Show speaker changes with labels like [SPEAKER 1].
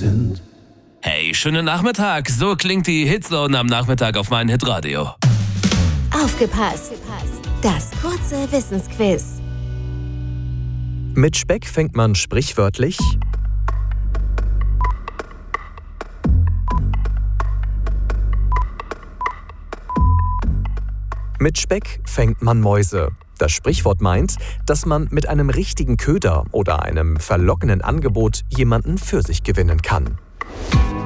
[SPEAKER 1] sind.
[SPEAKER 2] Hey, schönen Nachmittag. So klingt die Hitzone am Nachmittag auf meinem Hitradio.
[SPEAKER 3] Aufgepasst! Das kurze Wissensquiz.
[SPEAKER 4] Mit Speck fängt man sprichwörtlich Mit Speck fängt man Mäuse. Das Sprichwort meint, dass man mit einem richtigen Köder oder einem verlockenden Angebot jemanden für sich gewinnen kann.